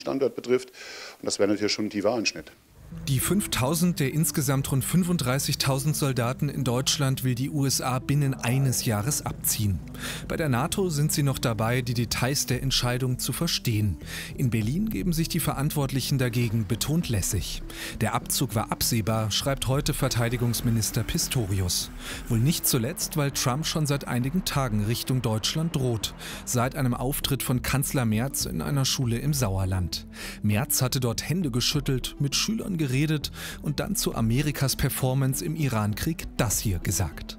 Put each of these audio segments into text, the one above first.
Standort betrifft. Und das wäre natürlich schon ein tiefer Einschnitt. Die 5.000 der insgesamt rund 35.000 Soldaten in Deutschland will die USA binnen eines Jahres abziehen. Bei der NATO sind sie noch dabei, die Details der Entscheidung zu verstehen. In Berlin geben sich die Verantwortlichen dagegen betont lässig. Der Abzug war absehbar, schreibt heute Verteidigungsminister Pistorius. Wohl nicht zuletzt, weil Trump schon seit einigen Tagen Richtung Deutschland droht. Seit einem Auftritt von Kanzler Merz in einer Schule im Sauerland. Merz hatte dort Hände geschüttelt, mit Schülern geredet und dann zu Amerikas Performance im Irankrieg das hier gesagt.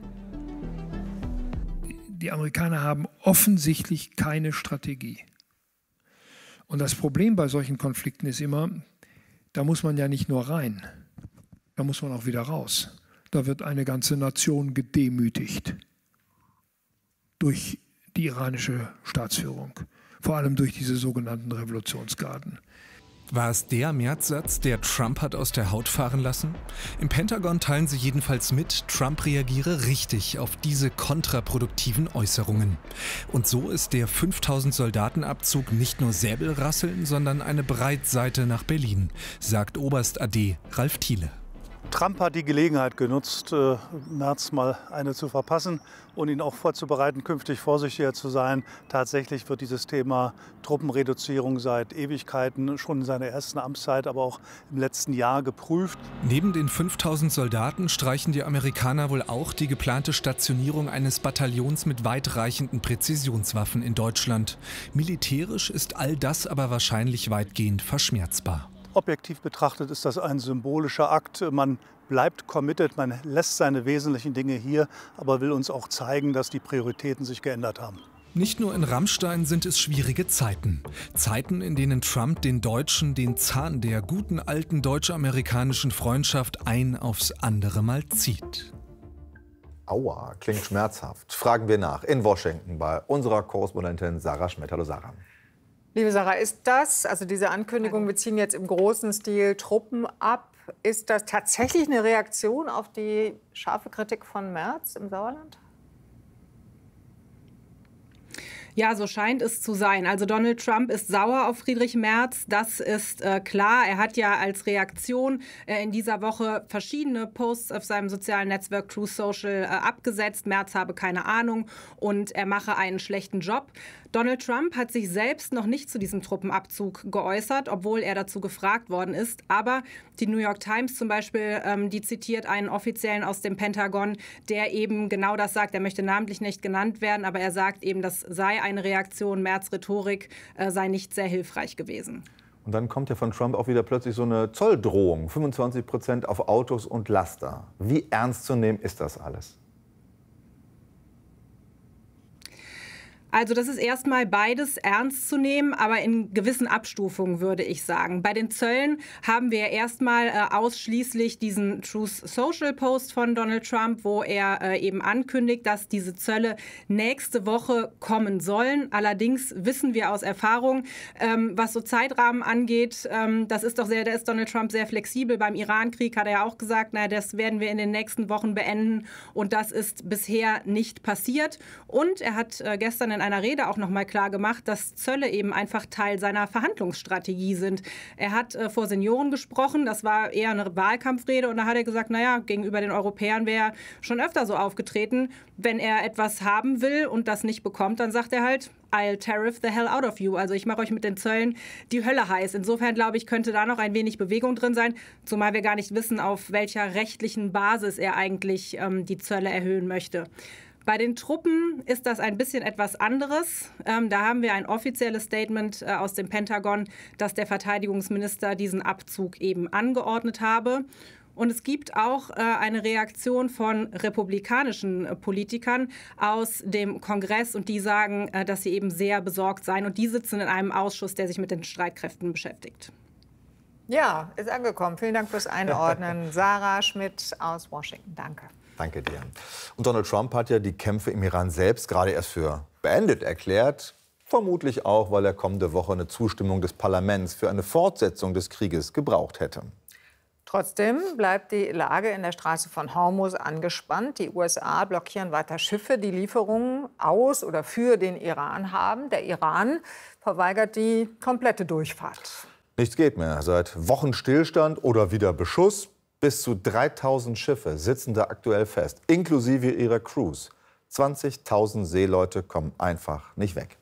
Die Amerikaner haben offensichtlich keine Strategie. Und das Problem bei solchen Konflikten ist immer, da muss man ja nicht nur rein, da muss man auch wieder raus. Da wird eine ganze Nation gedemütigt durch die iranische Staatsführung, vor allem durch diese sogenannten Revolutionsgarden. War es der Merz-Satz, der Trump hat aus der Haut fahren lassen? Im Pentagon teilen sie jedenfalls mit, Trump reagiere richtig auf diese kontraproduktiven Äußerungen. Und so ist der 5.000 Soldatenabzug nicht nur Säbelrasseln, sondern eine Breitseite nach Berlin, sagt Oberst AD Ralf Thiele. Trump hat die Gelegenheit genutzt, Merz mal eine zu verpassen und ihn auch vorzubereiten, künftig vorsichtiger zu sein. Tatsächlich wird dieses Thema Truppenreduzierung seit Ewigkeiten, schon in seiner ersten Amtszeit, aber auch im letzten Jahr geprüft. Neben den 5.000 Soldaten streichen die Amerikaner wohl auch die geplante Stationierung eines Bataillons mit weitreichenden Präzisionswaffen in Deutschland. Militärisch ist all das aber wahrscheinlich weitgehend verschmerzbar. Objektiv betrachtet ist das ein symbolischer Akt. Man bleibt committed, man lässt seine wesentlichen Dinge hier, aber will uns auch zeigen, dass die Prioritäten sich geändert haben. Nicht nur in Ramstein sind es schwierige Zeiten. Zeiten, in denen Trump den Deutschen den Zahn der guten alten deutsch-amerikanischen Freundschaft ein aufs andere Mal zieht. Aua, klingt schmerzhaft. Fragen wir nach in Washington bei unserer Korrespondentin Sarah Schmidt. Hallo Sarah. Liebe Sarah, ist das, also diese Ankündigung, wir ziehen jetzt im großen Stil Truppen ab, ist das tatsächlich eine Reaktion auf die scharfe Kritik von Merz im Sauerland? Ja, so scheint es zu sein. Also Donald Trump ist sauer auf Friedrich Merz, das ist klar. Er hat ja als Reaktion in dieser Woche verschiedene Posts auf seinem sozialen Netzwerk Truth Social abgesetzt. Merz habe keine Ahnung und er mache einen schlechten Job. Donald Trump hat sich selbst noch nicht zu diesem Truppenabzug geäußert, obwohl er dazu gefragt worden ist. Aber die New York Times zum Beispiel, die zitiert einen Offiziellen aus dem Pentagon, der eben genau das sagt. Er möchte namentlich nicht genannt werden, aber er sagt eben, das sei eine Reaktion, Merz' Rhetorik sei nicht sehr hilfreich gewesen. Und dann kommt ja von Trump auch wieder plötzlich so eine Zolldrohung, 25% auf Autos und Laster. Wie ernst zu nehmen ist das alles? Also das ist erstmal beides ernst zu nehmen, aber in gewissen Abstufungen, würde ich sagen. Bei den Zöllen haben wir erstmal ausschließlich diesen Truth Social Post von Donald Trump, wo er eben ankündigt, dass diese Zölle nächste Woche kommen sollen. Allerdings wissen wir aus Erfahrung, was so Zeitrahmen angeht, da ist Donald Trump sehr flexibel. Beim Irankrieg hat er ja auch gesagt, na, das werden wir in den nächsten Wochen beenden. Und das ist bisher nicht passiert. Und er hat gestern in einer Rede auch noch mal klar gemacht, dass Zölle eben einfach Teil seiner Verhandlungsstrategie sind. Er hat vor Senioren gesprochen, das war eher eine Wahlkampfrede und da hat er gesagt, naja, gegenüber den Europäern wäre er schon öfter so aufgetreten. Wenn er etwas haben will und das nicht bekommt, dann sagt er halt, I'll tariff the hell out of you. Also ich mache euch mit den Zöllen die Hölle heiß. Insofern, glaube ich, könnte da noch ein wenig Bewegung drin sein, zumal wir gar nicht wissen, auf welcher rechtlichen Basis er eigentlich die Zölle erhöhen möchte. Bei den Truppen ist das ein bisschen etwas anderes. Da haben wir ein offizielles Statement aus dem Pentagon, dass der Verteidigungsminister diesen Abzug eben angeordnet habe. Und es gibt auch eine Reaktion von republikanischen Politikern aus dem Kongress und die sagen, dass sie eben sehr besorgt seien. Und die sitzen in einem Ausschuss, der sich mit den Streitkräften beschäftigt. Ja, ist angekommen. Vielen Dank fürs Einordnen. Sarah Schmidt aus Washington. Danke. Danke dir. Und Donald Trump hat ja die Kämpfe im Iran selbst gerade erst für beendet erklärt. Vermutlich auch, weil er kommende Woche eine Zustimmung des Parlaments für eine Fortsetzung des Krieges gebraucht hätte. Trotzdem bleibt die Lage in der Straße von Hormuz angespannt. Die USA blockieren weiter Schiffe, die Lieferungen aus oder für den Iran haben. Der Iran verweigert die komplette Durchfahrt. Nichts geht mehr. Seit Wochen Stillstand oder wieder Beschuss. Bis zu 3000 Schiffe sitzen da aktuell fest, inklusive ihrer Crews. 20.000 Seeleute kommen einfach nicht weg.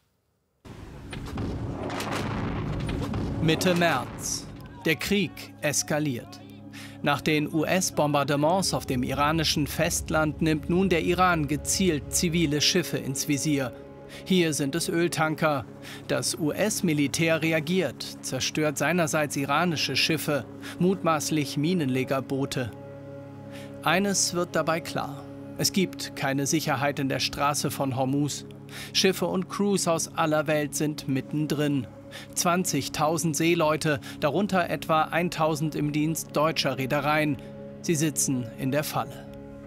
Mitte März. Der Krieg eskaliert. Nach den US-Bombardements auf dem iranischen Festland nimmt nun der Iran gezielt zivile Schiffe ins Visier. Hier sind es Öltanker. Das US-Militär reagiert, zerstört seinerseits iranische Schiffe, mutmaßlich Minenlegerboote. Eines wird dabei klar: Es gibt keine Sicherheit in der Straße von Hormuz. Schiffe und Crews aus aller Welt sind mittendrin. 20.000 Seeleute, darunter etwa 1.000 im Dienst deutscher Reedereien. Sie sitzen in der Falle.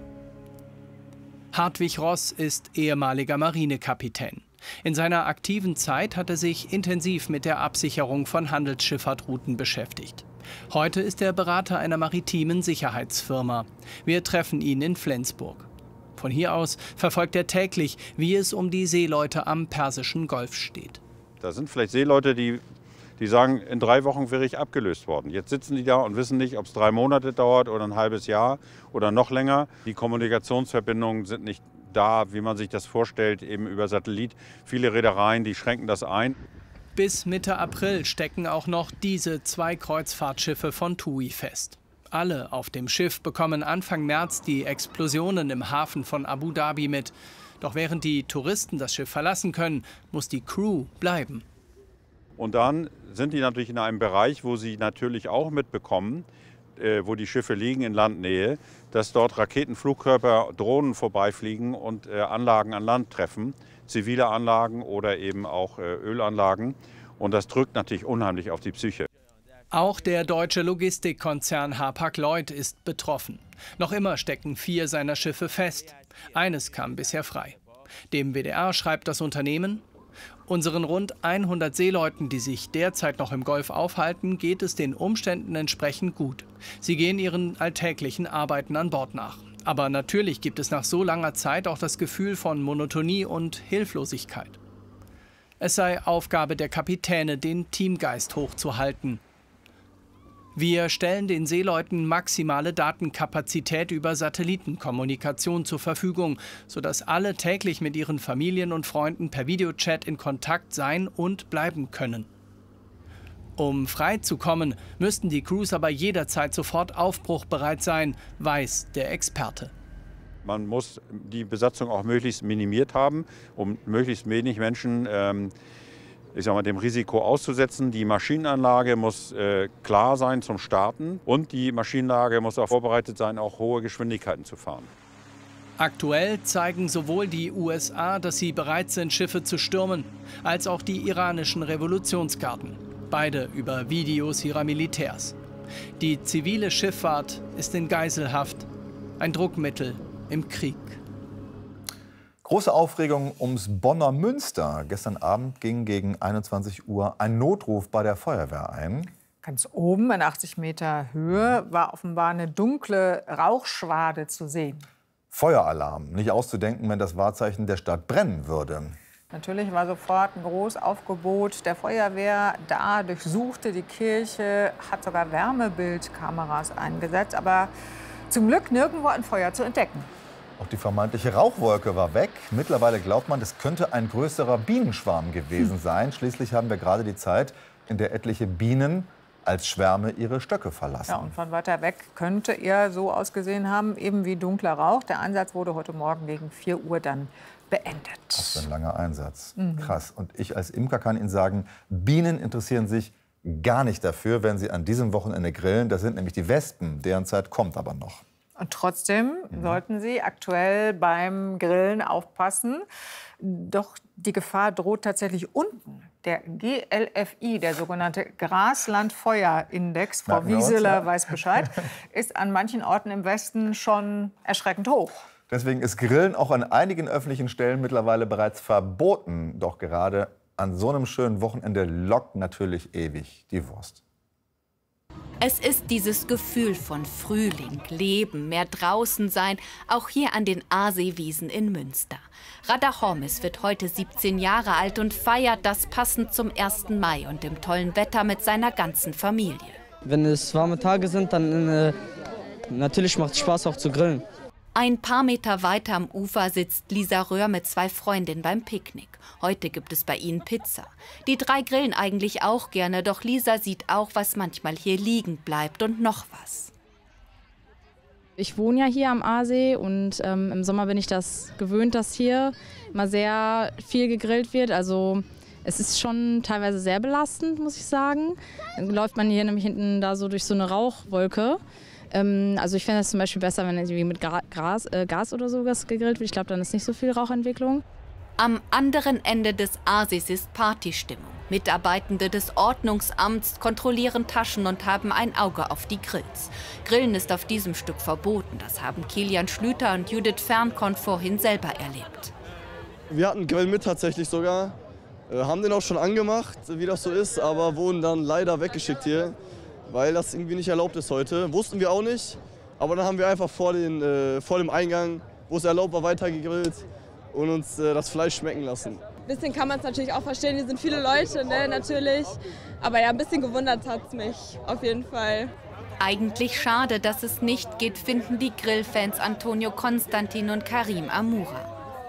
Hartwig Ross ist ehemaliger Marinekapitän. In seiner aktiven Zeit hat er sich intensiv mit der Absicherung von Handelsschifffahrtrouten beschäftigt. Heute ist er Berater einer maritimen Sicherheitsfirma. Wir treffen ihn in Flensburg. Von hier aus verfolgt er täglich, wie es um die Seeleute am Persischen Golf steht. Da sind vielleicht Seeleute, die sagen, in 3 Wochen wäre ich abgelöst worden. Jetzt sitzen die da und wissen nicht, ob es 3 Monate dauert oder ein halbes Jahr oder noch länger. Die Kommunikationsverbindungen sind nicht da, wie man sich das vorstellt, eben über Satellit. Viele Reedereien, die schränken das ein. Bis Mitte April stecken auch noch diese 2 Kreuzfahrtschiffe von TUI fest. Alle auf dem Schiff bekommen Anfang März die Explosionen im Hafen von Abu Dhabi mit. Doch während die Touristen das Schiff verlassen können, muss die Crew bleiben. Und dann sind die natürlich in einem Bereich, wo sie natürlich auch mitbekommen, wo die Schiffe liegen in Landnähe, dass dort Raketenflugkörper, Drohnen vorbeifliegen und Anlagen an Land treffen, zivile Anlagen oder eben auch Ölanlagen. Und das drückt natürlich unheimlich auf die Psyche. Auch der deutsche Logistikkonzern Hapag-Lloyd ist betroffen. Noch immer stecken 4 seiner Schiffe fest. Eines kam bisher frei. Dem WDR schreibt das Unternehmen: Unseren rund 100 Seeleuten, die sich derzeit noch im Golf aufhalten, geht es den Umständen entsprechend gut. Sie gehen ihren alltäglichen Arbeiten an Bord nach. Aber natürlich gibt es nach so langer Zeit auch das Gefühl von Monotonie und Hilflosigkeit. Es sei Aufgabe der Kapitäne, den Teamgeist hochzuhalten. Wir stellen den Seeleuten maximale Datenkapazität über Satellitenkommunikation zur Verfügung, sodass alle täglich mit ihren Familien und Freunden per Videochat in Kontakt sein und bleiben können. Um frei zu kommen, müssten die Crews aber jederzeit sofort aufbruchbereit sein, weiß der Experte. Man muss die Besatzung auch möglichst minimiert haben, um möglichst wenig Menschen dem Risiko auszusetzen. Die Maschinenanlage muss klar sein zum Starten und die Maschinenanlage muss auch vorbereitet sein, auch hohe Geschwindigkeiten zu fahren. Aktuell zeigen sowohl die USA, dass sie bereit sind, Schiffe zu stürmen, als auch die iranischen Revolutionsgarden. Beide über Videos ihrer Militärs. Die zivile Schifffahrt ist in Geiselhaft, ein Druckmittel im Krieg. Große Aufregung ums Bonner Münster. Gestern Abend ging gegen 21 Uhr ein Notruf bei der Feuerwehr ein. Ganz oben, in 80 Meter Höhe, war offenbar eine dunkle Rauchschwade zu sehen. Feueralarm. Nicht auszudenken, wenn das Wahrzeichen der Stadt brennen würde. Natürlich war sofort ein Großaufgebot der Feuerwehr da, durchsuchte die Kirche, hat sogar Wärmebildkameras eingesetzt. Aber zum Glück nirgendwo ein Feuer zu entdecken. Auch die vermeintliche Rauchwolke war weg. Mittlerweile glaubt man, es könnte ein größerer Bienenschwarm gewesen sein. Schließlich haben wir gerade die Zeit, in der etliche Bienen als Schwärme ihre Stöcke verlassen. Ja, und von weiter weg könnte er so ausgesehen haben, eben wie dunkler Rauch. Der Einsatz wurde heute Morgen gegen 4 Uhr dann beendet. Das ist ein langer Einsatz. Krass. Und ich als Imker kann Ihnen sagen, Bienen interessieren sich gar nicht dafür, wenn sie an diesem Wochenende grillen. Das sind nämlich die Wespen. Deren Zeit kommt aber noch. Und trotzdem sollten Sie aktuell beim Grillen aufpassen. Doch die Gefahr droht tatsächlich unten. Der GLFI, der sogenannte Graslandfeuerindex, Frau Wieseler weiß Bescheid, ist an manchen Orten im Westen schon erschreckend hoch. Deswegen ist Grillen auch an einigen öffentlichen Stellen mittlerweile bereits verboten. Doch gerade an so einem schönen Wochenende lockt natürlich ewig die Wurst. Es ist dieses Gefühl von Frühling, Leben, mehr draußen sein, auch hier an den Aaseewiesen in Münster. Radha Hormis wird heute 17 Jahre alt und feiert das passend zum 1. Mai und dem tollen Wetter mit seiner ganzen Familie. Wenn es warme Tage sind, dann natürlich macht es Spaß auch zu grillen. Ein paar Meter weiter am Ufer sitzt Lisa Röhr mit 2 Freundinnen beim Picknick. Heute gibt es bei ihnen Pizza. Die 3 grillen eigentlich auch gerne, doch Lisa sieht auch, was manchmal hier liegen bleibt und noch was. Ich wohne ja hier am Aasee und im Sommer bin ich das gewöhnt, dass hier mal sehr viel gegrillt wird. Also es ist schon teilweise sehr belastend, muss ich sagen. Dann läuft man hier nämlich hinten da so durch so eine Rauchwolke. Also ich fände es zum Beispiel besser, wenn irgendwie mit Gas oder sowas gegrillt wird. Ich glaube, dann ist nicht so viel Rauchentwicklung. Am anderen Ende des Aasees ist Partystimmung. Mitarbeitende des Ordnungsamts kontrollieren Taschen und haben ein Auge auf die Grills. Grillen ist auf diesem Stück verboten. Das haben Kilian Schlüter und Judith Fernkon vorhin selber erlebt. Wir hatten Grill mit tatsächlich sogar. Haben den auch schon angemacht, wie das so ist, aber wurden dann leider weggeschickt hier, weil das irgendwie nicht erlaubt ist heute. Wussten wir auch nicht, aber dann haben wir einfach vor dem Eingang, wo es erlaubt war, weiter gegrillt und uns das Fleisch schmecken lassen. Ein bisschen kann man es natürlich auch verstehen, hier sind viele Leute, ne, natürlich. Aber ja, ein bisschen gewundert hat es mich, auf jeden Fall. Eigentlich schade, dass es nicht geht, finden die Grillfans Antonio Konstantin und Karim Amoura.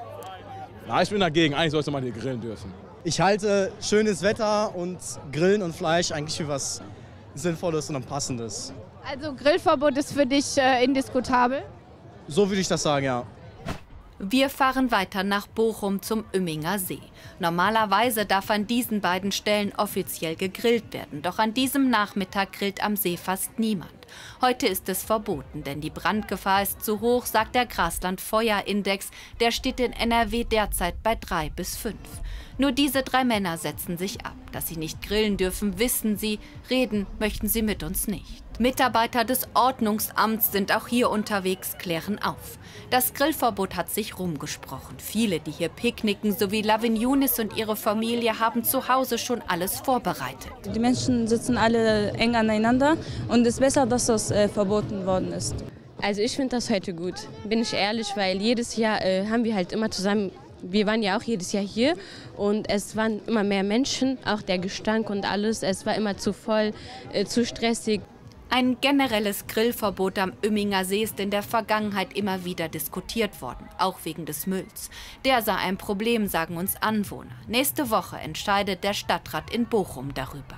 Na, ich bin dagegen, eigentlich sollte man hier grillen dürfen. Ich halte schönes Wetter und Grillen und Fleisch eigentlich für was Sinnvolles und Passendes. Also Grillverbot ist für dich indiskutabel? So würde ich das sagen, ja. Wir fahren weiter nach Bochum zum Ümminger See. Normalerweise darf an diesen beiden Stellen offiziell gegrillt werden. Doch an diesem Nachmittag grillt am See fast niemand. Heute ist es verboten, denn die Brandgefahr ist zu hoch, sagt der Grasland-Feuer-Index. Der steht in NRW derzeit bei 3 bis 5. Nur diese 3 Männer setzen sich ab. Dass sie nicht grillen dürfen, wissen sie. Reden möchten sie mit uns nicht. Mitarbeiter des Ordnungsamts sind auch hier unterwegs, klären auf. Das Grillverbot hat sich rumgesprochen. Viele, die hier picknicken, sowie Lavin Yunis und ihre Familie, haben zu Hause schon alles vorbereitet. Die Menschen sitzen alle eng aneinander und es ist besser, dass das verboten worden ist. Also ich finde das heute gut, bin ich ehrlich, weil jedes Jahr haben wir halt immer zusammen. Wir waren ja auch jedes Jahr hier und es waren immer mehr Menschen, auch der Gestank und alles. Es war immer zu voll, zu stressig. Ein generelles Grillverbot am Ümminger See ist in der Vergangenheit immer wieder diskutiert worden, auch wegen des Mülls. Der sei ein Problem, sagen uns Anwohner. Nächste Woche entscheidet der Stadtrat in Bochum darüber.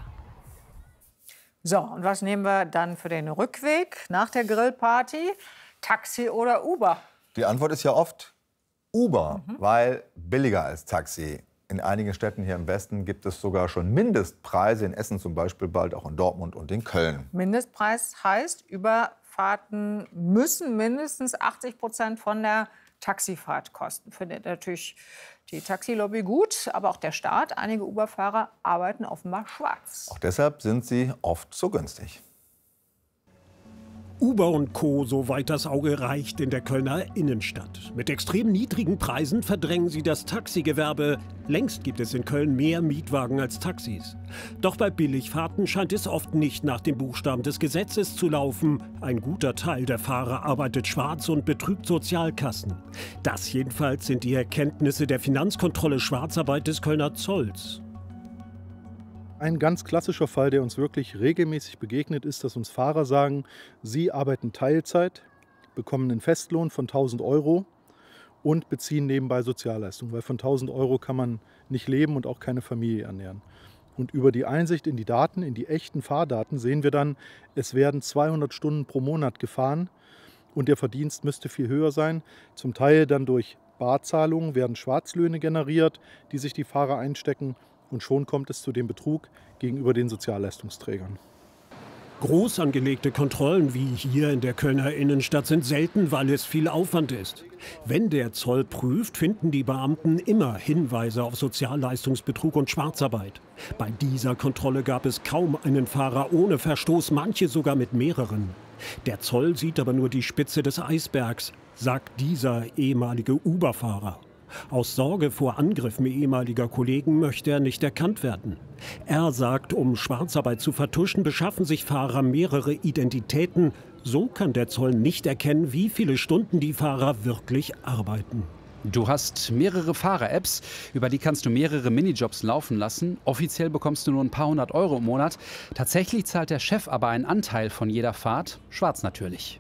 So, und was nehmen wir dann für den Rückweg nach der Grillparty? Taxi oder Uber? Die Antwort ist ja oft Uber, weil billiger als Taxi. In einigen Städten hier im Westen gibt es sogar schon Mindestpreise, in Essen zum Beispiel, bald auch in Dortmund und in Köln. Mindestpreis heißt, Überfahrten müssen mindestens 80% von der Taxifahrt kosten. Findet natürlich die Taxilobby gut, aber auch der Staat. Einige Uber-Fahrer arbeiten offenbar schwarz. Auch deshalb sind sie oft so günstig. Uber und Co., soweit das Auge reicht, in der Kölner Innenstadt. Mit extrem niedrigen Preisen verdrängen sie das Taxigewerbe. Längst gibt es in Köln mehr Mietwagen als Taxis. Doch bei Billigfahrten scheint es oft nicht nach dem Buchstaben des Gesetzes zu laufen. Ein guter Teil der Fahrer arbeitet schwarz und betrügt Sozialkassen. Das jedenfalls sind die Erkenntnisse der Finanzkontrolle Schwarzarbeit des Kölner Zolls. Ein ganz klassischer Fall, der uns wirklich regelmäßig begegnet, ist, dass uns Fahrer sagen, sie arbeiten Teilzeit, bekommen einen Festlohn von 1.000 € und beziehen nebenbei Sozialleistungen, weil von 1.000 € kann man nicht leben und auch keine Familie ernähren. Und über die Einsicht in die Daten, in die echten Fahrdaten, sehen wir dann, es werden 200 Stunden pro Monat gefahren und der Verdienst müsste viel höher sein. Zum Teil dann durch Barzahlungen werden Schwarzlöhne generiert, die sich die Fahrer einstecken. Und schon kommt es zu dem Betrug gegenüber den Sozialleistungsträgern. Groß angelegte Kontrollen wie hier in der Kölner Innenstadt sind selten, weil es viel Aufwand ist. Wenn der Zoll prüft, finden die Beamten immer Hinweise auf Sozialleistungsbetrug und Schwarzarbeit. Bei dieser Kontrolle gab es kaum einen Fahrer ohne Verstoß, manche sogar mit mehreren. Der Zoll sieht aber nur die Spitze des Eisbergs, sagt dieser ehemalige Uber-Fahrer. Aus Sorge vor Angriffen ehemaliger Kollegen möchte er nicht erkannt werden. Er sagt, um Schwarzarbeit zu vertuschen, beschaffen sich Fahrer mehrere Identitäten. So kann der Zoll nicht erkennen, wie viele Stunden die Fahrer wirklich arbeiten. Du hast mehrere Fahrer-Apps, über die kannst du mehrere Minijobs laufen lassen. Offiziell bekommst du nur ein paar hundert Euro im Monat. Tatsächlich zahlt der Chef aber einen Anteil von jeder Fahrt, schwarz natürlich.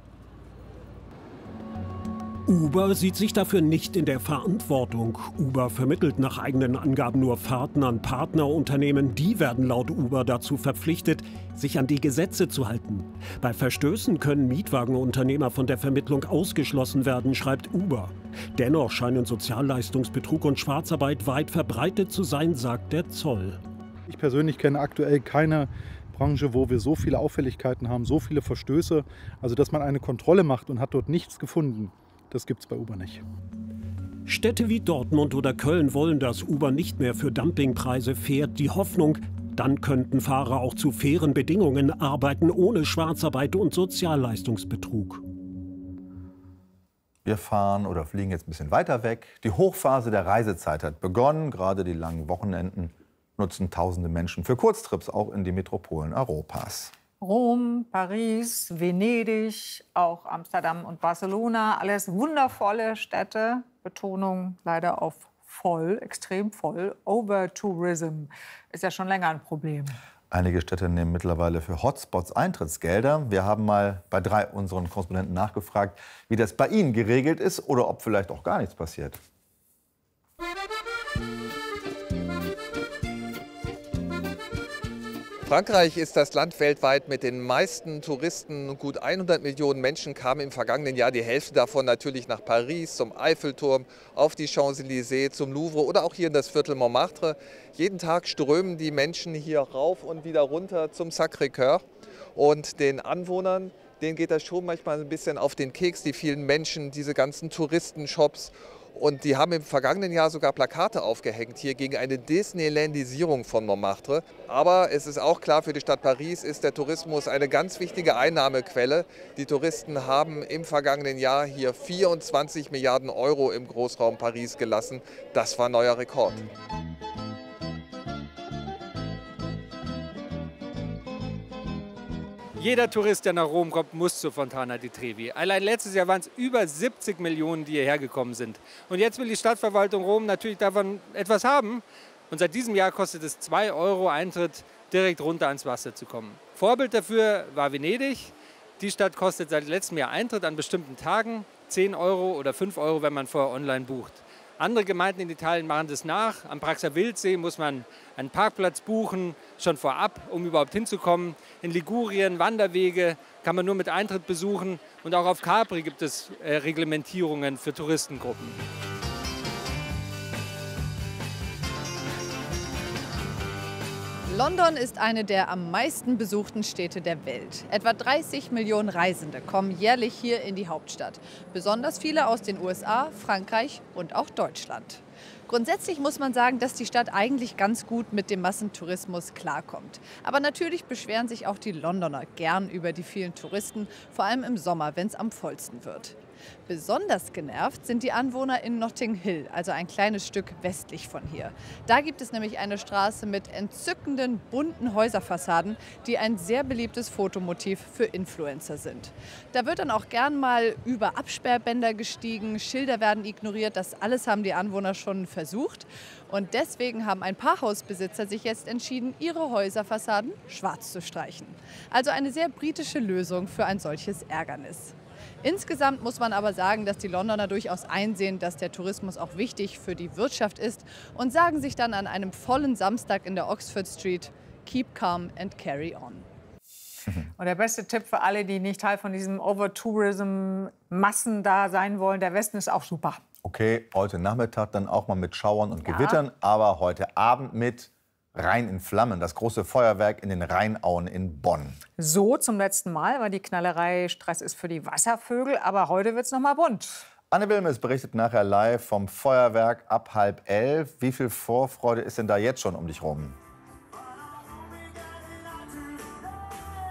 Uber sieht sich dafür nicht in der Verantwortung. Uber vermittelt nach eigenen Angaben nur Fahrten an Partnerunternehmen. Die werden laut Uber dazu verpflichtet, sich an die Gesetze zu halten. Bei Verstößen können Mietwagenunternehmer von der Vermittlung ausgeschlossen werden, schreibt Uber. Dennoch scheinen Sozialleistungsbetrug und Schwarzarbeit weit verbreitet zu sein, sagt der Zoll. Ich persönlich kenne aktuell keine Branche, wo wir so viele Auffälligkeiten haben, so viele Verstöße. Also dass man eine Kontrolle macht und hat dort nichts gefunden. Das gibt es bei Uber nicht. Städte wie Dortmund oder Köln wollen, dass Uber nicht mehr für Dumpingpreise fährt. Die Hoffnung, dann könnten Fahrer auch zu fairen Bedingungen arbeiten, ohne Schwarzarbeit und Sozialleistungsbetrug. Wir fahren oder fliegen jetzt ein bisschen weiter weg. Die Hochphase der Reisezeit hat begonnen. Gerade die langen Wochenenden nutzen tausende Menschen für Kurztrips auch in die Metropolen Europas. Rom, Paris, Venedig, auch Amsterdam und Barcelona, alles wundervolle Städte. Betonung leider auf voll, extrem voll. Overtourism ist ja schon länger ein Problem. Einige Städte nehmen mittlerweile für Hotspots Eintrittsgelder. Wir haben mal bei 3 unseren Korrespondenten nachgefragt, wie das bei ihnen geregelt ist oder ob vielleicht auch gar nichts passiert. Frankreich ist das Land weltweit mit den meisten Touristen. Gut 100 Millionen Menschen kamen im vergangenen Jahr, die Hälfte davon natürlich nach Paris, zum Eiffelturm, auf die Champs-Élysées, zum Louvre oder auch hier in das Viertel Montmartre. Jeden Tag strömen die Menschen hier rauf und wieder runter zum Sacré-Cœur. Und den Anwohnern, denen geht das schon manchmal ein bisschen auf den Keks, die vielen Menschen, diese ganzen Touristenshops. Und die haben im vergangenen Jahr sogar Plakate aufgehängt hier gegen eine Disneylandisierung von Montmartre. Aber es ist auch klar, für die Stadt Paris ist der Tourismus eine ganz wichtige Einnahmequelle. Die Touristen haben im vergangenen Jahr hier 24 Milliarden Euro im Großraum Paris gelassen. Das war neuer Rekord. Jeder Tourist, der nach Rom kommt, muss zur Fontana di Trevi. Allein letztes Jahr waren es über 70 Millionen, die hierher gekommen sind. Und jetzt will die Stadtverwaltung Rom natürlich davon etwas haben. Und seit diesem Jahr kostet es 2 Euro Eintritt, direkt runter ans Wasser zu kommen. Vorbild dafür war Venedig. Die Stadt kostet seit letztem Jahr Eintritt an bestimmten Tagen 10 Euro oder 5 Euro, wenn man vorher online bucht. Andere Gemeinden in Italien machen das nach. Am Praxer Wildsee muss man einen Parkplatz buchen, schon vorab, um überhaupt hinzukommen. In Ligurien Wanderwege kann man nur mit Eintritt besuchen. Und auch auf Capri gibt es Reglementierungen für Touristengruppen. London ist eine der am meisten besuchten Städte der Welt. Etwa 30 Millionen Reisende kommen jährlich hier in die Hauptstadt. Besonders viele aus den USA, Frankreich und auch Deutschland. Grundsätzlich muss man sagen, dass die Stadt eigentlich ganz gut mit dem Massentourismus klarkommt. Aber natürlich beschweren sich auch die Londoner gern über die vielen Touristen, vor allem im Sommer, wenn es am vollsten wird. Besonders genervt sind die Anwohner in Notting Hill, also ein kleines Stück westlich von hier. Da gibt es nämlich eine Straße mit entzückenden, bunten Häuserfassaden, die ein sehr beliebtes Fotomotiv für Influencer sind. Da wird dann auch gern mal über Absperrbänder gestiegen, Schilder werden ignoriert, das alles haben die Anwohner schon versucht. Und deswegen haben ein paar Hausbesitzer sich jetzt entschieden, ihre Häuserfassaden schwarz zu streichen. Also eine sehr britische Lösung für ein solches Ärgernis. Insgesamt muss man aber sagen, dass die Londoner durchaus einsehen, dass der Tourismus auch wichtig für die Wirtschaft ist und sagen sich dann an einem vollen Samstag in der Oxford Street, keep calm and carry on. Und der beste Tipp für alle, die nicht Teil von diesem Overtourism-Massen da sein wollen, der Westen ist auch super. Okay, heute Nachmittag dann auch mal mit Schauern und Gewittern, aber heute Abend mit Rhein in Flammen, das große Feuerwerk in den Rheinauen in Bonn. So zum letzten Mal, weil die Knallerei Stress ist für die Wasservögel, aber heute wird es noch mal bunt. Anne Wilmes berichtet nachher live vom Feuerwerk ab 10:30. Wie viel Vorfreude ist denn da jetzt schon um dich rum?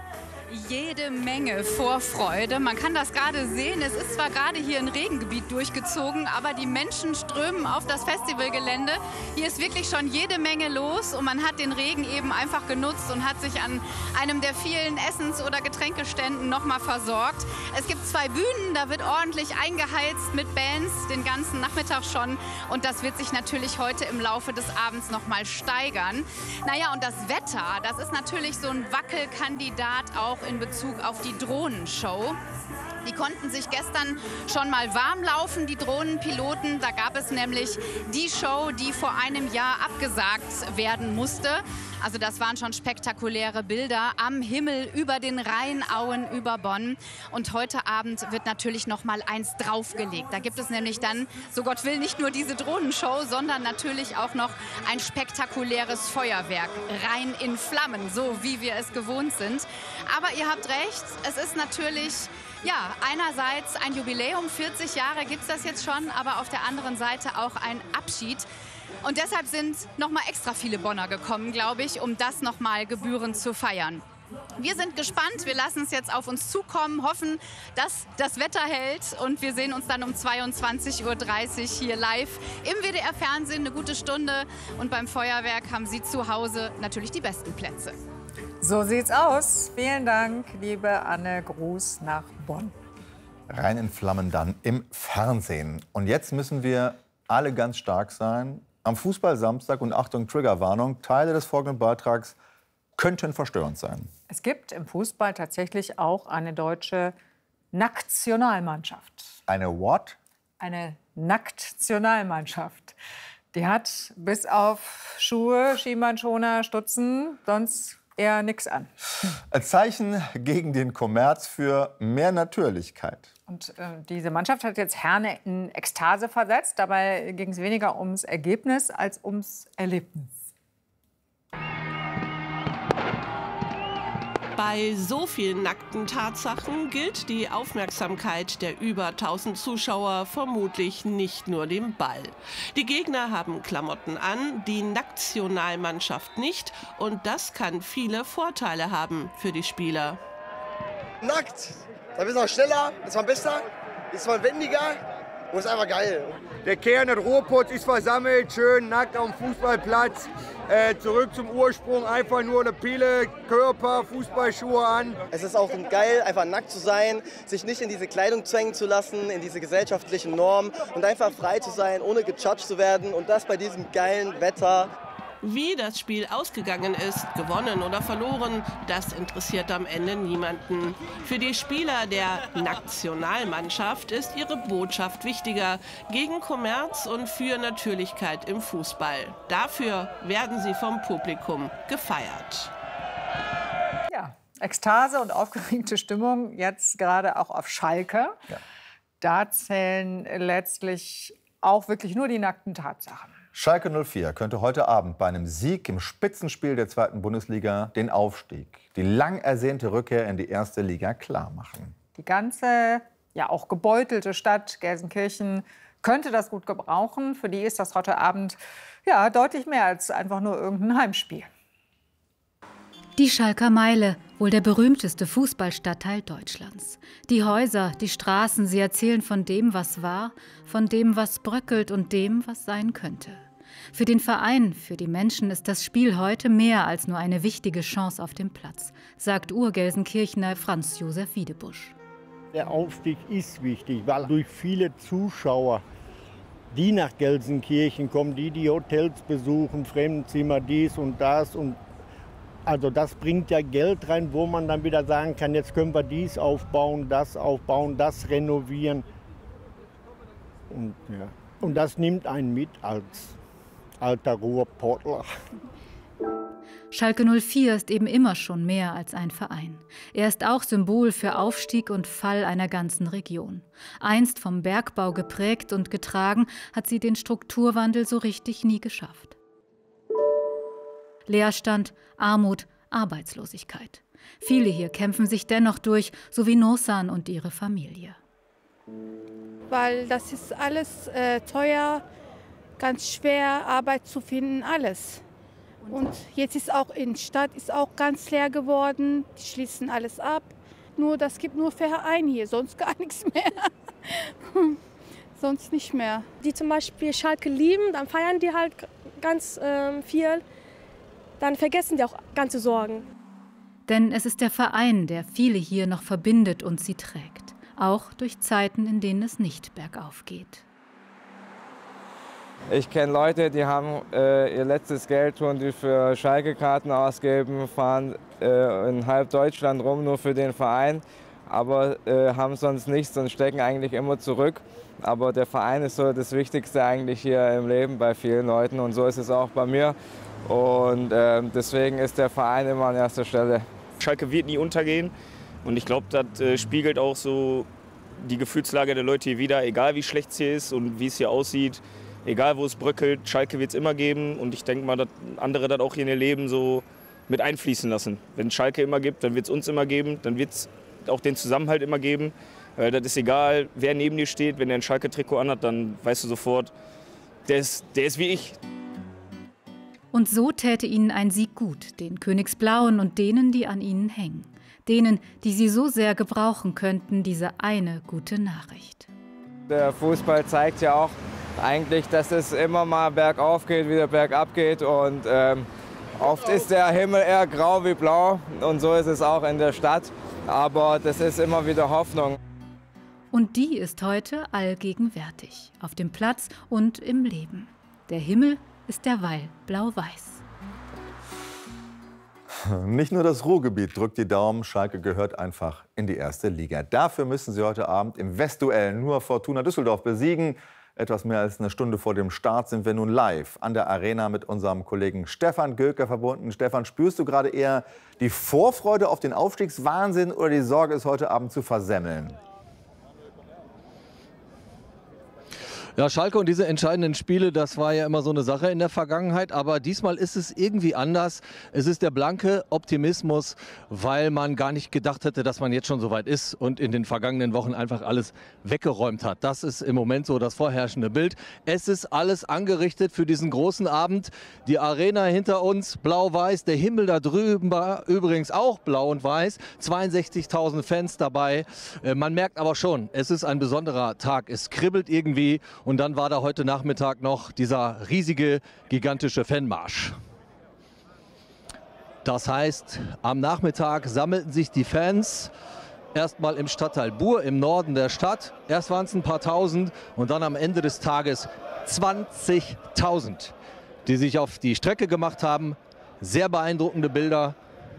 Jede Menge Vorfreude. Man kann das gerade sehen. Es ist zwar gerade hier ein Regengebiet durchgezogen, aber die Menschen strömen auf das Festivalgelände. Hier ist wirklich schon jede Menge los und man hat den Regen eben einfach genutzt und hat sich an einem der vielen Essens- oder Getränkeständen nochmal versorgt. Es gibt 2 Bühnen, da wird ordentlich eingeheizt mit Bands den ganzen Nachmittag schon und das wird sich natürlich heute im Laufe des Abends nochmal steigern. Naja, und das Wetter, das ist natürlich so ein Wackelkandidat auch in Bezug auf die Drohnenshow. Die konnten sich gestern schon mal warm laufen, die Drohnenpiloten. Da gab es nämlich die Show, die vor einem Jahr abgesagt werden musste. Also das waren schon spektakuläre Bilder am Himmel über den Rheinauen über Bonn. Und heute Abend wird natürlich noch mal eins draufgelegt. Da gibt es nämlich dann, so Gott will, nicht nur diese Drohnenshow, sondern natürlich auch noch ein spektakuläres Feuerwerk. Rein in Flammen, so wie wir es gewohnt sind. Aber ihr habt recht, es ist natürlich... Ja, einerseits ein Jubiläum, 40 Jahre gibt es das jetzt schon, aber auf der anderen Seite auch ein Abschied. Und deshalb sind noch mal extra viele Bonner gekommen, glaube ich, um das noch mal gebührend zu feiern. Wir sind gespannt, wir lassen es jetzt auf uns zukommen, hoffen, dass das Wetter hält und wir sehen uns dann um 22:30 Uhr hier live im WDR-Fernsehen, eine gute Stunde. Und beim Feuerwerk haben Sie zu Hause natürlich die besten Plätze. So sieht's aus. Vielen Dank, liebe Anne. Gruß nach Bonn. Rein in Flammen dann im Fernsehen. Und jetzt müssen wir alle ganz stark sein. Am Fußball-Samstag und Achtung, Triggerwarnung, Teile des folgenden Beitrags könnten verstörend sein. Es gibt im Fußball tatsächlich auch eine deutsche Nationalmannschaft. Eine what? Eine Nationalmannschaft. Die hat bis auf Schuhe, Schienbeinschoner, Stutzen sonst eher nichts an. Ein Zeichen gegen den Kommerz für mehr Natürlichkeit. Und diese Mannschaft hat jetzt Herne in Ekstase versetzt. Dabei ging es weniger ums Ergebnis als ums Erlebnis. Bei so vielen nackten Tatsachen gilt die Aufmerksamkeit der über 1000 Zuschauer vermutlich nicht nur dem Ball. Die Gegner haben Klamotten an, die Nationalmannschaft nicht. Und das kann viele Vorteile haben für die Spieler. Nackt, da bist du auch schneller, ist man besser, ist man wendiger und ist einfach geil. Der Kern des Ruhrpots ist versammelt, schön nackt auf dem Fußballplatz. Zurück zum Ursprung, einfach nur eine Pille, Körper, Fußballschuhe an. Es ist auch geil, einfach nackt zu sein, sich nicht in diese Kleidung zwängen zu lassen, in diese gesellschaftlichen Normen und einfach frei zu sein, ohne gejudged zu werden und das bei diesem geilen Wetter. Wie das Spiel ausgegangen ist, gewonnen oder verloren, das interessiert am Ende niemanden. Für die Spieler der Nationalmannschaft ist ihre Botschaft wichtiger, gegen Kommerz und für Natürlichkeit im Fußball. Dafür werden sie vom Publikum gefeiert. Ja, Ekstase und aufgeregte Stimmung jetzt gerade auch auf Schalke. Ja. Da zählen letztlich auch wirklich nur die nackten Tatsachen. Schalke 04 könnte heute Abend bei einem Sieg im Spitzenspiel der 2. Bundesliga den Aufstieg, die lang ersehnte Rückkehr in die 1. Liga klarmachen. Die ganze, ja auch gebeutelte Stadt Gelsenkirchen könnte das gut gebrauchen. Für die ist das heute Abend ja deutlich mehr als einfach nur irgendein Heimspiel. Die Schalker Meile, wohl der berühmteste Fußballstadtteil Deutschlands. Die Häuser, die Straßen, sie erzählen von dem, was war, von dem, was bröckelt und dem, was sein könnte. Für den Verein, für die Menschen ist das Spiel heute mehr als nur eine wichtige Chance auf dem Platz, sagt Urgelsenkirchener Franz Josef Wiedebusch. Der Aufstieg ist wichtig, weil durch viele Zuschauer, die nach Gelsenkirchen kommen, die Hotels besuchen, Fremdenzimmer, dies und das. Und also das bringt ja Geld rein, wo man dann wieder sagen kann, jetzt können wir dies aufbauen, das renovieren. Und das nimmt einen mit als alter Ruhrpottler. Schalke 04 ist eben immer schon mehr als ein Verein. Er ist auch Symbol für Aufstieg und Fall einer ganzen Region. Einst vom Bergbau geprägt und getragen, hat sie den Strukturwandel so richtig nie geschafft. Leerstand, Armut, Arbeitslosigkeit. Viele hier kämpfen sich dennoch durch, so wie Nosan und ihre Familie. Weil das ist alles teuer, ganz schwer, Arbeit zu finden, alles. Und jetzt ist auch in der Stadt ist auch ganz leer geworden. Die schließen alles ab. Das gibt nur Verein hier, sonst gar nichts mehr. Sonst nicht mehr. Die zum Beispiel Schalke lieben, dann feiern die halt ganz viel. Dann vergessen die auch ganze Sorgen. Denn es ist der Verein, der viele hier noch verbindet und sie trägt. Auch durch Zeiten, in denen es nicht bergauf geht. Ich kenne Leute, die haben ihr letztes Geld tun, die für Schalke-Karten ausgeben, fahren in halb Deutschland rum, nur für den Verein, aber haben sonst nichts und stecken eigentlich immer zurück. Aber der Verein ist so das Wichtigste eigentlich hier im Leben bei vielen Leuten und so ist es auch bei mir. Und deswegen ist der Verein immer an erster Stelle. Schalke wird nie untergehen und ich glaube, das spiegelt auch so die Gefühlslage der Leute hier wider, egal wie schlecht es hier ist und wie es hier aussieht. Egal, wo es bröckelt, Schalke wird es immer geben. Und ich denke mal, dass andere das auch hier in ihr Leben so mit einfließen lassen. Wenn es Schalke immer gibt, dann wird es uns immer geben. Dann wird es auch den Zusammenhalt immer geben. Das ist egal, wer neben dir steht. Wenn der ein Schalke-Trikot anhat, dann weißt du sofort, der ist wie ich. Und so täte ihnen ein Sieg gut, den Königsblauen und denen, die an ihnen hängen. Denen, die sie so sehr gebrauchen könnten, diese eine gute Nachricht. Der Fußball zeigt ja auch, eigentlich, dass es immer mal bergauf geht, wieder bergab geht und oft ist der Himmel eher grau wie blau und so ist es auch in der Stadt, aber das ist immer wieder Hoffnung. Und die ist heute allgegenwärtig, auf dem Platz und im Leben. Der Himmel ist derweil blau-weiß. Nicht nur das Ruhrgebiet drückt die Daumen, Schalke gehört einfach in die erste Liga. Dafür müssen sie heute Abend im Westduell nur Fortuna Düsseldorf besiegen. Etwas mehr als eine Stunde vor dem Start sind wir nun live an der Arena mit unserem Kollegen Stefan Göker verbunden. Stefan, spürst du gerade eher die Vorfreude auf den Aufstiegswahnsinn oder die Sorge, es heute Abend zu versemmeln? Ja, Schalke und diese entscheidenden Spiele, das war ja immer so eine Sache in der Vergangenheit. Aber diesmal ist es irgendwie anders. Es ist der blanke Optimismus, weil man gar nicht gedacht hätte, dass man jetzt schon so weit ist und in den vergangenen Wochen einfach alles weggeräumt hat. Das ist im Moment so das vorherrschende Bild. Es ist alles angerichtet für diesen großen Abend. Die Arena hinter uns blau-weiß, der Himmel da drüben war übrigens auch blau und weiß. 62.000 Fans dabei. Man merkt aber schon, es ist ein besonderer Tag. Es kribbelt irgendwie. Und dann war da heute Nachmittag noch dieser riesige, gigantische Fanmarsch. Das heißt, am Nachmittag sammelten sich die Fans erstmal im Stadtteil Buhr im Norden der Stadt. Erst waren es ein paar tausend und dann am Ende des Tages 20.000, die sich auf die Strecke gemacht haben. Sehr beeindruckende Bilder.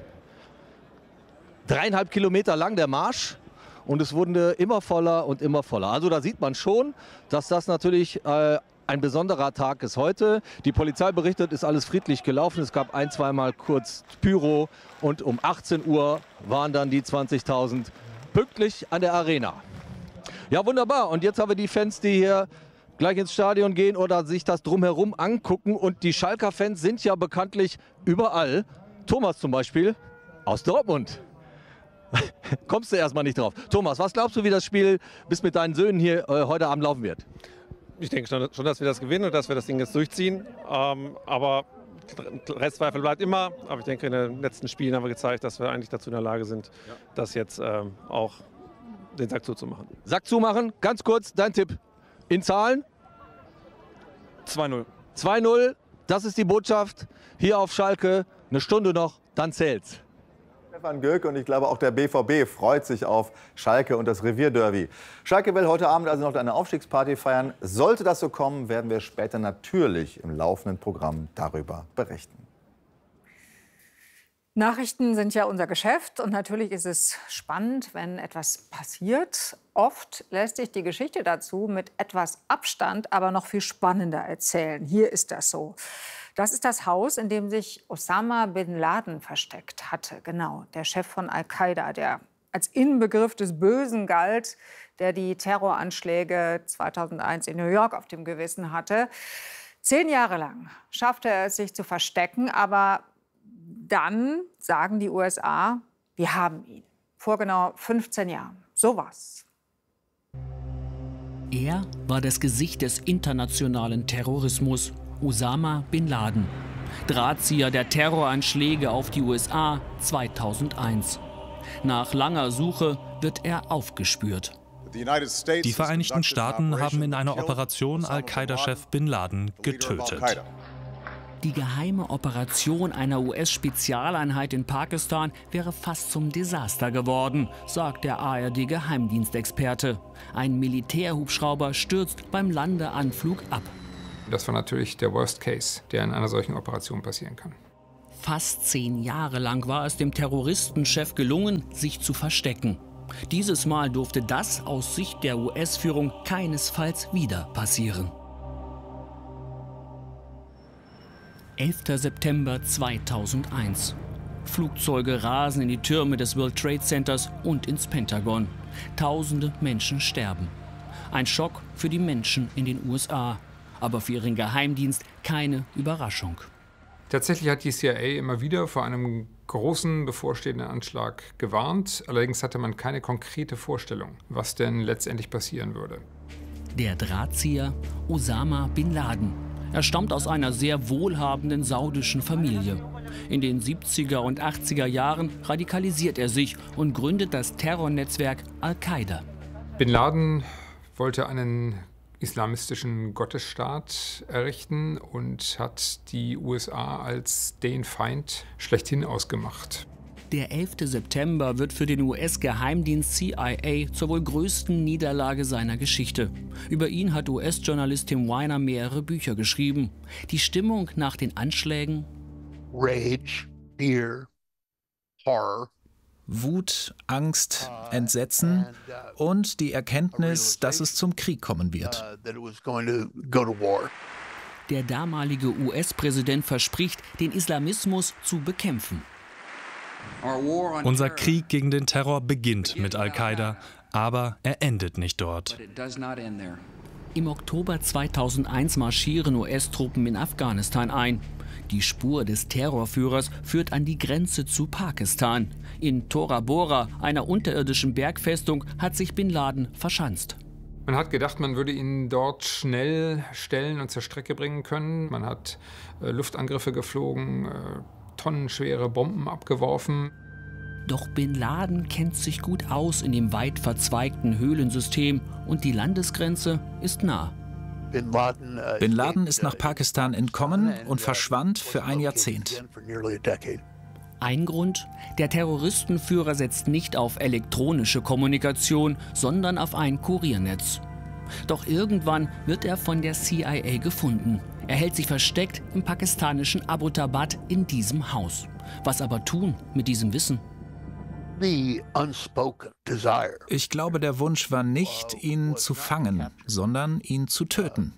3,5 Kilometer lang der Marsch. Und es wurde immer voller und immer voller. Also da sieht man schon, dass das natürlich ein besonderer Tag ist heute. Die Polizei berichtet, ist alles friedlich gelaufen. Es gab ein-, zweimal kurz Pyro. Und um 18 Uhr waren dann die 20.000 pünktlich an der Arena. Ja, wunderbar. Und jetzt haben wir die Fans, die hier gleich ins Stadion gehen oder sich das drumherum angucken. Und die Schalker-Fans sind ja bekanntlich überall. Thomas zum Beispiel aus Dortmund. Kommst du erstmal nicht drauf. Thomas, was glaubst du, wie das Spiel bis mit deinen Söhnen hier heute Abend laufen wird? Ich denke schon, dass wir das gewinnen und dass wir das Ding jetzt durchziehen. Aber Restzweifel bleibt immer. Aber ich denke, in den letzten Spielen haben wir gezeigt, dass wir eigentlich dazu in der Lage sind, das jetzt auch den Sack zuzumachen. Sack zumachen, ganz kurz, dein Tipp. In Zahlen? 2-0. 2-0, das ist die Botschaft hier auf Schalke. Eine Stunde noch, dann zählt's. Stefan Göke und ich glaube auch der BVB freut sich auf Schalke und das Revierderby. Schalke will heute Abend also noch eine Aufstiegsparty feiern. Sollte das so kommen, werden wir später natürlich im laufenden Programm darüber berichten. Nachrichten sind ja unser Geschäft und natürlich ist es spannend, wenn etwas passiert. Oft lässt sich die Geschichte dazu mit etwas Abstand aber noch viel spannender erzählen. Hier ist das so. Das ist das Haus, in dem sich Osama bin Laden versteckt hatte. Genau, der Chef von Al-Qaida, der als Inbegriff des Bösen galt, der die Terroranschläge 2001 in New York auf dem Gewissen hatte. 10 Jahre lang schaffte er es, sich zu verstecken. Aber dann sagen die USA, wir haben ihn. Vor genau 15 Jahren. Sowas. Er war das Gesicht des internationalen Terrorismus. Osama bin Laden. Drahtzieher der Terroranschläge auf die USA 2001. Nach langer Suche wird er aufgespürt. Die Vereinigten Staaten haben in einer Operation Al-Qaida-Chef Bin Laden getötet. Die geheime Operation einer US-Spezialeinheit in Pakistan wäre fast zum Desaster geworden, sagt der ARD-Geheimdienstexperte. Ein Militärhubschrauber stürzt beim Landeanflug ab. Das war natürlich der Worst Case, der in einer solchen Operation passieren kann. Fast 10 Jahre lang war es dem Terroristenchef gelungen, sich zu verstecken. Dieses Mal durfte das aus Sicht der US-Führung keinesfalls wieder passieren. 11. September 2001. Flugzeuge rasen in die Türme des World Trade Centers und ins Pentagon. Tausende Menschen sterben. Ein Schock für die Menschen in den USA, aber für ihren Geheimdienst keine Überraschung. Tatsächlich hat die CIA immer wieder vor einem großen bevorstehenden Anschlag gewarnt. Allerdings hatte man keine konkrete Vorstellung, was denn letztendlich passieren würde. Der Drahtzieher Osama Bin Laden. Er stammt aus einer sehr wohlhabenden saudischen Familie. In den 70er und 80er Jahren radikalisiert er sich und gründet das Terrornetzwerk Al-Qaida. Bin Laden wollte einen islamistischen Gottesstaat errichten und hat die USA als den Feind schlechthin ausgemacht. Der 11. September wird für den US-Geheimdienst CIA zur wohl größten Niederlage seiner Geschichte. Über ihn hat US-Journalist Tim Weiner mehrere Bücher geschrieben. Die Stimmung nach den Anschlägen? Rage, Fear, Horror. Wut, Angst, Entsetzen und die Erkenntnis, dass es zum Krieg kommen wird. Der damalige US-Präsident verspricht, den Islamismus zu bekämpfen. Unser Krieg gegen den Terror beginnt mit Al-Qaida, aber er endet nicht dort. Im Oktober 2001 marschieren US-Truppen in Afghanistan ein. Die Spur des Terrorführers führt an die Grenze zu Pakistan. In Tora Bora, einer unterirdischen Bergfestung, hat sich Bin Laden verschanzt. Man hat gedacht, man würde ihn dort schnell stellen und zur Strecke bringen können. Man hat Luftangriffe geflogen, tonnenschwere Bomben abgeworfen. Doch Bin Laden kennt sich gut aus in dem weit verzweigten Höhlensystem und die Landesgrenze ist nah. Bin Laden ist nach Pakistan entkommen und verschwand für ein Jahrzehnt. Ein Grund: Der Terroristenführer setzt nicht auf elektronische Kommunikation, sondern auf ein Kuriernetz. Doch irgendwann wird er von der CIA gefunden. Er hält sich versteckt im pakistanischen Abbottabad in diesem Haus. Was aber tun mit diesem Wissen? Ich glaube, der Wunsch war nicht, ihn zu fangen, sondern ihn zu töten.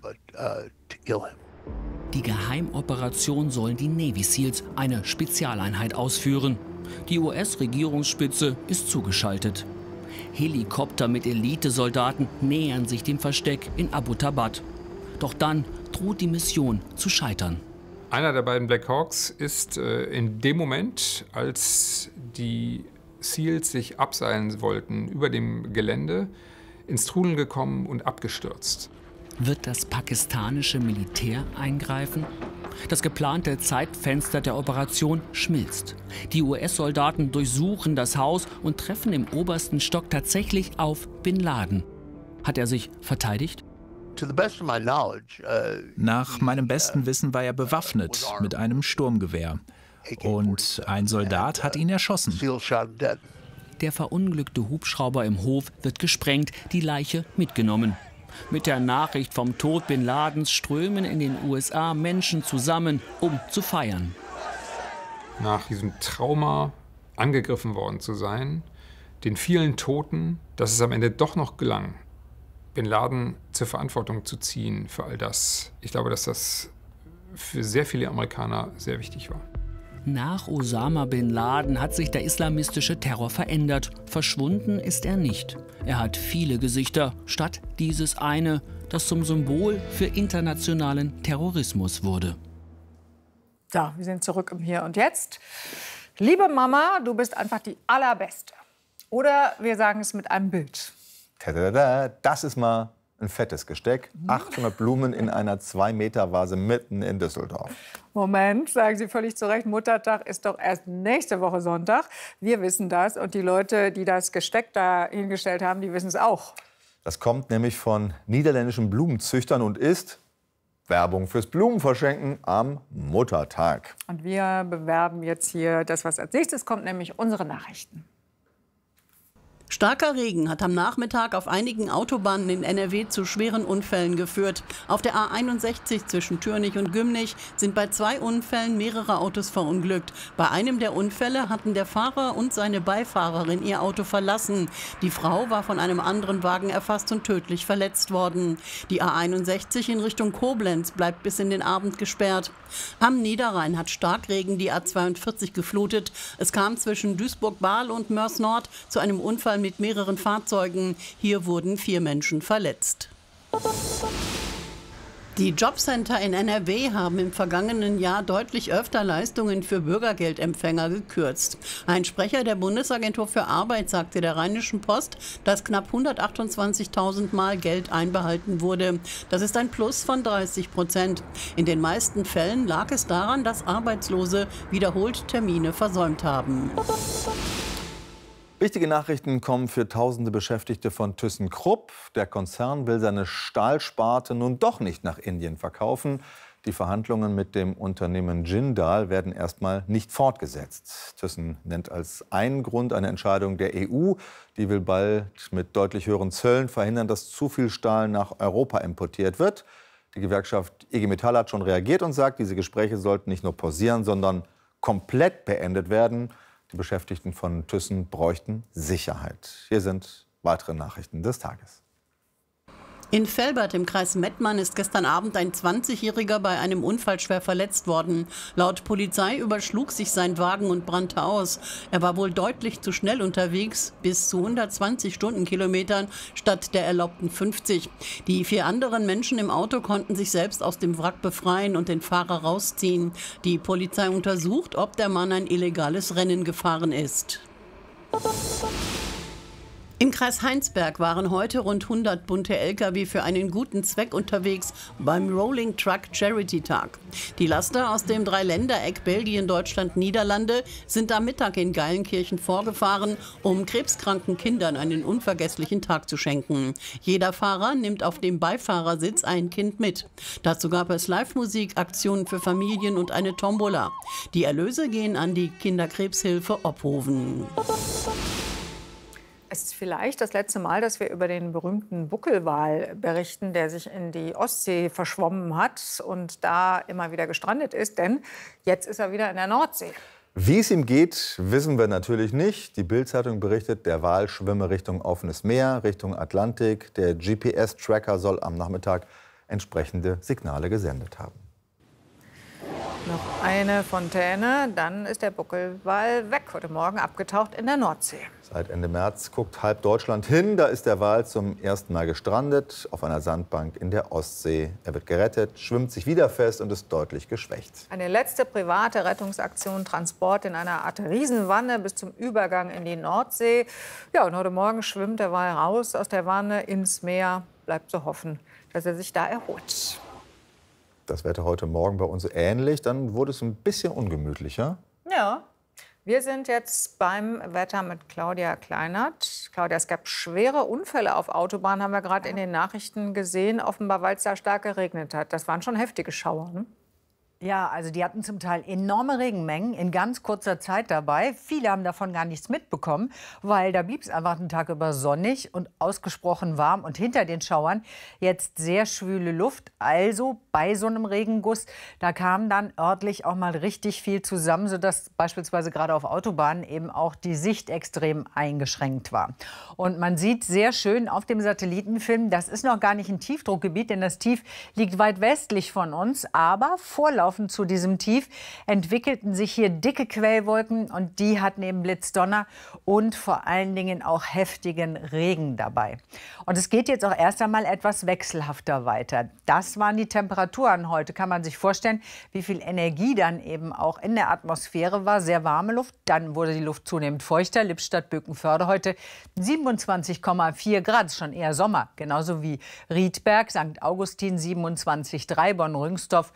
Die Geheimoperation sollen die Navy Seals, eine Spezialeinheit, ausführen. Die US-Regierungsspitze ist zugeschaltet. Helikopter mit Elitesoldaten nähern sich dem Versteck in Abbottabad. Doch dann droht die Mission zu scheitern. Einer der beiden Black Hawks ist in dem Moment, als die Seals sich abseilen wollten über dem Gelände, ins Trudeln gekommen und abgestürzt. Wird das pakistanische Militär eingreifen? Das geplante Zeitfenster der Operation schmilzt. Die US-Soldaten durchsuchen das Haus und treffen im obersten Stock tatsächlich auf Bin Laden. Hat er sich verteidigt? Nach meinem besten Wissen war er bewaffnet mit einem Sturmgewehr. Und ein Soldat hat ihn erschossen. Der verunglückte Hubschrauber im Hof wird gesprengt, die Leiche mitgenommen. Mit der Nachricht vom Tod Bin Ladens strömen in den USA Menschen zusammen, um zu feiern. Nach diesem Trauma angegriffen worden zu sein, den vielen Toten, dass es am Ende doch noch gelang, Bin Laden zur Verantwortung zu ziehen für all das. Ich glaube, dass das für sehr viele Amerikaner sehr wichtig war. Nach Osama Bin Laden hat sich der islamistische Terror verändert. Verschwunden ist er nicht. Er hat viele Gesichter, statt dieses eine, das zum Symbol für internationalen Terrorismus wurde. So, wir sind zurück im Hier und Jetzt. Liebe Mama, du bist einfach die Allerbeste. Oder wir sagen es mit einem Bild. Tada, das ist mal ein fettes Gesteck, 800 Blumen in einer 2-Meter-Vase mitten in Düsseldorf. Moment, sagen Sie völlig zu Recht, Muttertag ist doch erst nächste Woche Sonntag. Wir wissen das und die Leute, die das Gesteck da hingestellt haben, die wissen es auch. Das kommt nämlich von niederländischen Blumenzüchtern und ist Werbung fürs Blumenverschenken am Muttertag. Und wir bewerben jetzt hier das, was als nächstes kommt, nämlich unsere Nachrichten. Starker Regen hat am Nachmittag auf einigen Autobahnen in NRW zu schweren Unfällen geführt. Auf der A61 zwischen Türnich und Gümnich sind bei 2 Unfällen mehrere Autos verunglückt. Bei einem der Unfälle hatten der Fahrer und seine Beifahrerin ihr Auto verlassen. Die Frau war von einem anderen Wagen erfasst und tödlich verletzt worden. Die A61 in Richtung Koblenz bleibt bis in den Abend gesperrt. Am Niederrhein hat Starkregen die A42 geflutet. Es kam zwischen Duisburg-Bahl und Mörs-Nord zu einem Unfall mit mehreren Fahrzeugen. Hier wurden 4 Menschen verletzt. Die Jobcenter in NRW haben im vergangenen Jahr deutlich öfter Leistungen für Bürgergeldempfänger gekürzt. Ein Sprecher der Bundesagentur für Arbeit sagte der Rheinischen Post, dass knapp 128.000 Mal Geld einbehalten wurde. Das ist ein Plus von 30%. In den meisten Fällen lag es daran, dass Arbeitslose wiederholt Termine versäumt haben. Wichtige Nachrichten kommen für tausende Beschäftigte von ThyssenKrupp. Der Konzern will seine Stahlsparte nun doch nicht nach Indien verkaufen. Die Verhandlungen mit dem Unternehmen Jindal werden erstmal nicht fortgesetzt. Thyssen nennt als einen Grund eine Entscheidung der EU. Die will bald mit deutlich höheren Zöllen verhindern, dass zu viel Stahl nach Europa importiert wird. Die Gewerkschaft IG Metall hat schon reagiert und sagt, diese Gespräche sollten nicht nur pausieren, sondern komplett beendet werden. Die Beschäftigten von Thyssen bräuchten Sicherheit. Hier sind weitere Nachrichten des Tages. In Velbert im Kreis Mettmann ist gestern Abend ein 20-Jähriger bei einem Unfall schwer verletzt worden. Laut Polizei überschlug sich sein Wagen und brannte aus. Er war wohl deutlich zu schnell unterwegs, bis zu 120 Stundenkilometern statt der erlaubten 50. Die 4 anderen Menschen im Auto konnten sich selbst aus dem Wrack befreien und den Fahrer rausziehen. Die Polizei untersucht, ob der Mann ein illegales Rennen gefahren ist. Im Kreis Heinsberg waren heute rund 100 bunte Lkw für einen guten Zweck unterwegs beim Rolling Truck Charity Tag. Die Laster aus dem Dreiländereck Belgien, Deutschland, Niederlande sind am Mittag in Geilenkirchen vorgefahren, um krebskranken Kindern einen unvergesslichen Tag zu schenken. Jeder Fahrer nimmt auf dem Beifahrersitz ein Kind mit. Dazu gab es Live-Musik, Aktionen für Familien und eine Tombola. Die Erlöse gehen an die Kinderkrebshilfe Ophoven. Es ist vielleicht das letzte Mal, dass wir über den berühmten Buckelwal berichten, der sich in die Ostsee verschwommen hat und da immer wieder gestrandet ist. Denn jetzt ist er wieder in der Nordsee. Wie es ihm geht, wissen wir natürlich nicht. Die Bild-Zeitung berichtet, der Wal schwimme Richtung offenes Meer, Richtung Atlantik. Der GPS-Tracker soll am Nachmittag entsprechende Signale gesendet haben. Noch eine Fontäne, dann ist der Buckelwal weg. Heute Morgen abgetaucht in der Nordsee. Seit Ende März guckt halb Deutschland hin. Da ist der Wal zum ersten Mal gestrandet auf einer Sandbank in der Ostsee. Er wird gerettet, schwimmt sich wieder fest und ist deutlich geschwächt. Eine letzte private Rettungsaktion, Transport in einer Art Riesenwanne bis zum Übergang in die Nordsee. Ja, und heute Morgen schwimmt der Wal raus aus der Wanne ins Meer. Bleibt zu hoffen, dass er sich da erholt. Das Wetter heute Morgen bei uns ähnlich. Dann wurde es ein bisschen ungemütlicher. Ja, wir sind jetzt beim Wetter mit Claudia Kleinert. Claudia, es gab schwere Unfälle auf Autobahnen, haben wir gerade in den Nachrichten gesehen. Offenbar, weil es da stark geregnet hat. Das waren schon heftige Schauer, ne? Ja, also die hatten zum Teil enorme Regenmengen in ganz kurzer Zeit dabei. Viele haben davon gar nichts mitbekommen, weil da blieb es einfach den Tag über sonnig und ausgesprochen warm. Und hinter den Schauern jetzt sehr schwüle Luft. Also bei so einem Regenguss, da kam dann örtlich auch mal richtig viel zusammen, sodass beispielsweise gerade auf Autobahnen eben auch die Sicht extrem eingeschränkt war. Und man sieht sehr schön auf dem Satellitenfilm, das ist noch gar nicht ein Tiefdruckgebiet, denn das Tief liegt weit westlich von uns, aber Vorlauf hingelaufen zu diesem Tief, entwickelten sich hier dicke Quellwolken und die hatten eben Blitzdonner und vor allen Dingen auch heftigen Regen dabei. Und es geht jetzt auch erst einmal etwas wechselhafter weiter. Das waren die Temperaturen heute. Kann man sich vorstellen, wie viel Energie dann eben auch in der Atmosphäre war. Sehr warme Luft, dann wurde die Luft zunehmend feuchter. Lippstadt-Bökenförde heute 27,4 Grad, schon eher Sommer. Genauso wie Riedberg, St. Augustin 27,3, Bonn-Rüngsdorf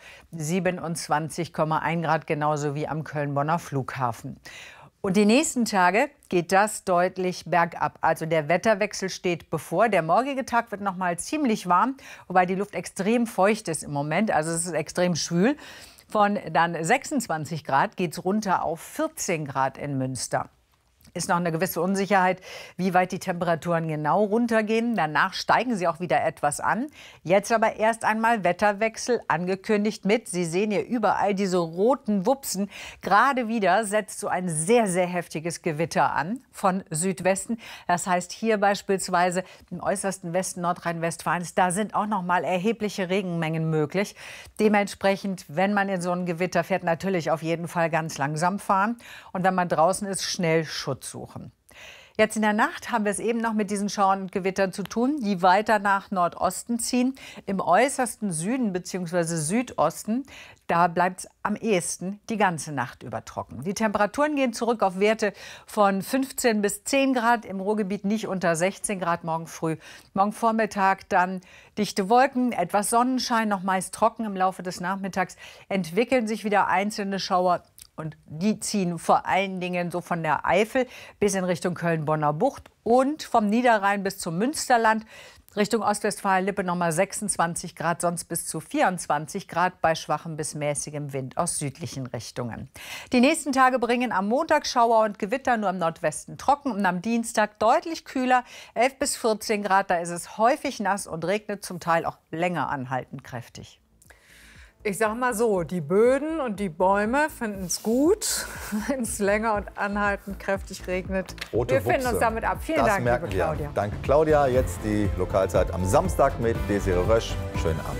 27,1 Grad, genauso wie am Köln-Bonner Flughafen. Und die nächsten Tage geht das deutlich bergab. Also der Wetterwechsel steht bevor. Der morgige Tag wird noch mal ziemlich warm, wobei die Luft extrem feucht ist im Moment. Also es ist extrem schwül. Von dann 26 Grad geht es runter auf 14 Grad in Münster. Ist noch eine gewisse Unsicherheit, wie weit die Temperaturen genau runtergehen. Danach steigen sie auch wieder etwas an. Jetzt aber erst einmal Wetterwechsel angekündigt mit. Sie sehen hier überall diese roten Wupsen. Gerade wieder setzt so ein sehr, sehr heftiges Gewitter an von Südwesten. Das heißt hier beispielsweise im äußersten Westen Nordrhein-Westfalens, da sind auch noch mal erhebliche Regenmengen möglich. Dementsprechend, wenn man in so ein Gewitter fährt, natürlich auf jeden Fall ganz langsam fahren. Und wenn man draußen ist, schnell Schutz suchen. Jetzt in der Nacht haben wir es eben noch mit diesen Schauern und Gewittern zu tun, die weiter nach Nordosten ziehen. Im äußersten Süden bzw. Südosten, da bleibt es am ehesten die ganze Nacht über trocken. Die Temperaturen gehen zurück auf Werte von 15 bis 10 Grad, im Ruhrgebiet nicht unter 16 Grad morgen früh. Morgen Vormittag dann dichte Wolken, etwas Sonnenschein, noch meist trocken. Im Laufe des Nachmittags entwickeln sich wieder einzelne Schauer. Und die ziehen vor allen Dingen so von der Eifel bis in Richtung Köln-Bonner Bucht und vom Niederrhein bis zum Münsterland. Richtung Ostwestfalen-Lippe nochmal 26 Grad, sonst bis zu 24 Grad bei schwachem bis mäßigem Wind aus südlichen Richtungen. Die nächsten Tage bringen am Montag Schauer und Gewitter, nur im Nordwesten trocken. Und am Dienstag deutlich kühler, 11 bis 14 Grad. Da ist es häufig nass und regnet zum Teil auch länger anhaltend kräftig. Ich sag mal so, die Böden und die Bäume finden es gut, wenn es länger und anhaltend kräftig regnet. Wir finden uns damit ab. Vielen Dank, liebe Claudia. Danke, Claudia. Jetzt die Lokalzeit am Samstag mit Desiree Rösch. Schönen Abend.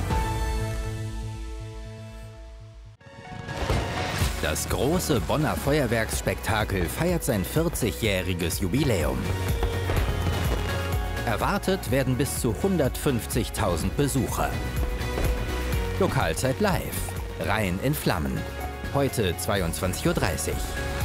Das große Bonner Feuerwerksspektakel feiert sein 40-jähriges Jubiläum. Erwartet werden bis zu 150.000 Besucher. Lokalzeit live. Rhein in Flammen. Heute 22:30 Uhr.